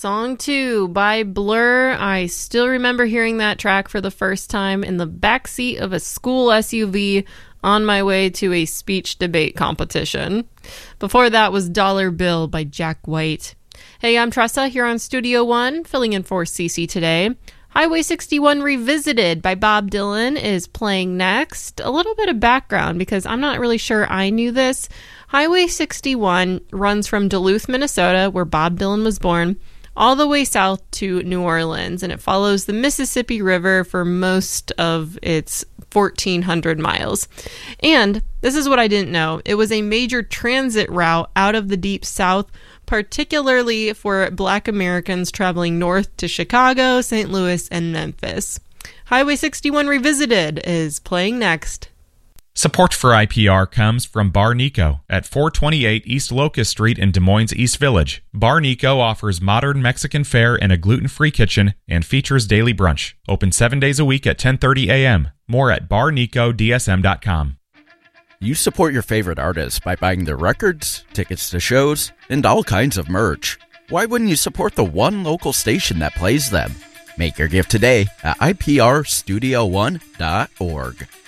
Song 2 by Blur. I still remember hearing that track for the first time in the backseat of a school SUV on my way to a speech debate competition. Before that was Dollar Bill by Jack White. Hey, I'm Tressa here on Studio One, filling in for Cece today. Highway 61 Revisited by Bob Dylan is playing next. A little bit of background because I'm not really sure I knew this. Highway 61 runs from Duluth, Minnesota, where Bob Dylan was born, all the way south to New Orleans, and it follows the Mississippi River for most of its 1,400 miles. And this is what I didn't know. It was a major transit route out of the Deep South, particularly for Black Americans traveling north to Chicago, St. Louis, and Memphis. Highway 61 Revisited is playing next. Support for IPR comes from Bar Nico at 428 East Locust Street in Des Moines East Village. Bar Nico offers modern Mexican fare and a gluten-free kitchen and features daily brunch. Open 7 days a week at 10:30 a.m. More at barnicodsm.com. You support your favorite artists by buying their records, tickets to shows, and all kinds of merch. Why wouldn't you support the one local station that plays them? Make your gift today at iprstudio1.org.